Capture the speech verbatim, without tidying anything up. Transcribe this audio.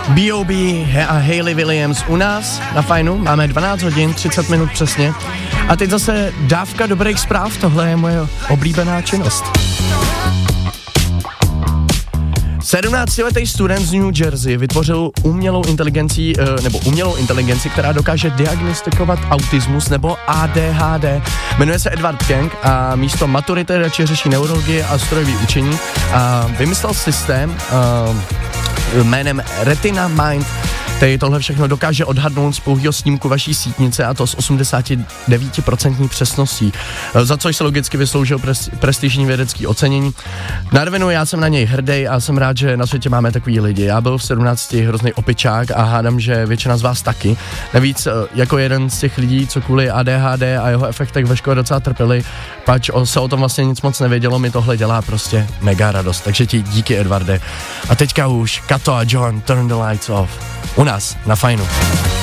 B O B a Hayley Williams u nás na Fajnu. Máme dvanáct hodin, třicet minut přesně. A teď zase dávka dobrých zpráv, tohle je moje oblíbená činnost. sedmnáctiletý student z New Jersey vytvořil umělou inteligenci, nebo umělou inteligenci, která dokáže diagnostikovat autismus nebo A D H D. Jmenuje se Edward Kang a místo maturity radši řeší neurologii a strojové učení a vymyslel systém uh, jménem Retina Mind, který tohle všechno dokáže odhadnout z pouhého snímku vaší sítnice, a to s osmdesát devět procent přesností, za což se logicky vysloužil pres, prestižní vědecký ocenění. Na rovinu já jsem na něj hrdý a jsem rád, že na světě máme takový lidi. Já byl v sedmnácti hrozný opičák a hádám, že většina z vás taky. Navíc jako jeden z těch lidí, co kvůli A D H D a jeho efektech ve škole docela trpěli, pač se o tom vlastně nic moc nevědělo, mi tohle dělá prostě mega radost. Takže ti díky, Edvarde. A teďka už Kato a John, Turn the Lights Off. U nás na Fajnu.